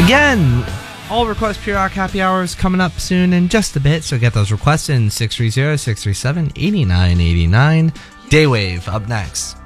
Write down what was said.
Again, all request pre-rock happy hours coming up soon in just a bit, so get those requests in 630-637-8989. Daywave up next.